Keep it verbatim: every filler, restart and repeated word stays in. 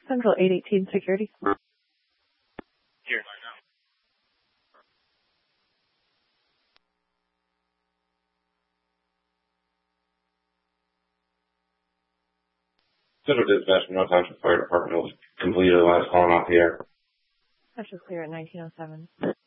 Central eight eighteen Security. Here. Central Dispatch from North Township Fire Department was completed. I was calling off the air. That's just clear at nineteen oh seven.